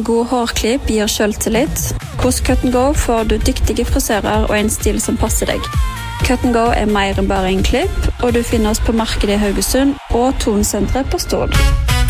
En god hårklipp gir selvtillit. Hos Cut & Go får du dyktige frisører og en stil som passer deg. Cut & Go mer enn bare en klipp, og du finner oss på markedet i Haugesund og Tonsenteret på Stord.